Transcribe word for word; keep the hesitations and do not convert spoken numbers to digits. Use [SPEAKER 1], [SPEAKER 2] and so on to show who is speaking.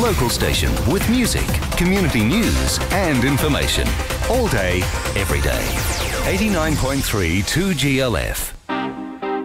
[SPEAKER 1] local station with music, community news and information. All day, every day. eighty-nine point three two G L F.